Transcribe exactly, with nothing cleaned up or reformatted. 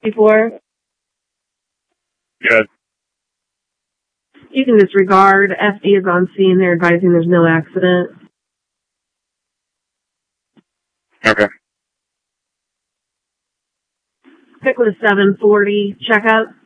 before? Good. You can disregard. F D is on scene. They're advising there's no accident. Okay. Pick with a seven forty checkup.